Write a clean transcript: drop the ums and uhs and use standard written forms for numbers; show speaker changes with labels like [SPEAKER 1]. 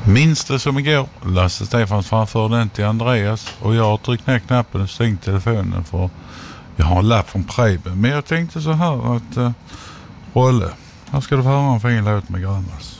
[SPEAKER 1] Minns det som igår. Lasse Stefans framförde den till Andreas och jag har tryckt ner knappen och stängt telefonen för jag har en lapp från Preben. Men jag tänkte så här att Rolle, här ska du få höra en fin låt med Grönvall.